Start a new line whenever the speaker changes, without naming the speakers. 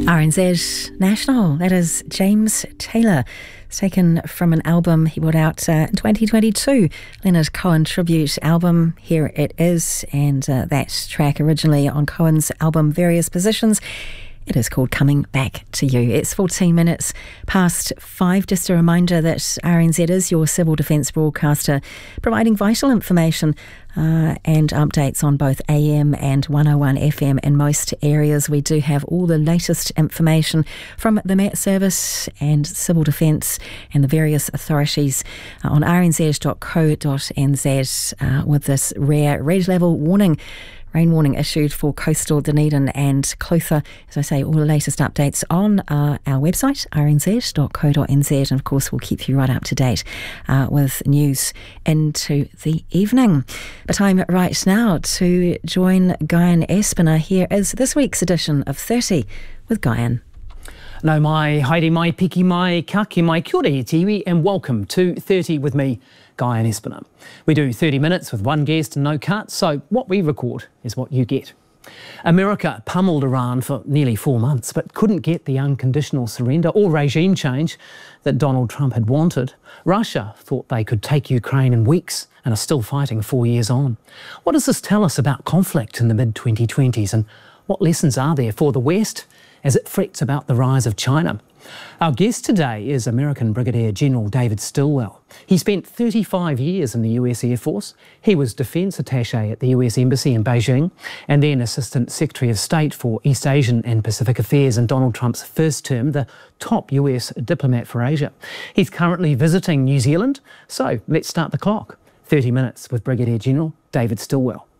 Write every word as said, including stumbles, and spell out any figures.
R N Z National, that is James Taylor. It's taken from an album he brought out uh, in twenty twenty-two, Leonard Cohen tribute album. Here it is, and uh, that track originally on Cohen's album Various Positions. It is called Coming Back to You. It's fourteen minutes past five. Just a reminder that R N Z is your civil defence broadcaster, providing vital information uh, and updates on both A M and one oh one F M in most areas. We do have all the latest information from the Met Service and Civil Defence and the various authorities uh, on r n z dot co dot n z uh, with this rare red level warning. Rain warning issued for coastal Dunedin and Clutha. As I say, all the latest updates on uh, our website, r n z dot co dot n z, and of course we'll keep you right up to date uh, with news into the evening. But time right now to join Guyan Espiner. Here is this week's edition of thirty with Guyan.
No mai, haere mai, piki mai, ka ke mai, kia ora e tiwi, and welcome to thirty with me, Guyan Espiner. We do thirty minutes with one guest and no cuts, so what we record is what you get. America pummeled Iran for nearly four months, but couldn't get the unconditional surrender or regime change that Donald Trump had wanted. Russia thought they could take Ukraine in weeks and are still fighting four years on. What does this tell us about conflict in the mid twenty twenties, and what lessons are there for the West as it frets about the rise of China? Our guest today is American Brigadier General David Stilwell. He spent thirty-five years in the U S Air Force. He was Defence Attaché at the U S Embassy in Beijing and then Assistant Secretary of State for East Asian and Pacific Affairs in Donald Trump's first term, the top U S diplomat for Asia. He's currently visiting New Zealand, so let's start the clock. thirty minutes with Brigadier General David Stilwell.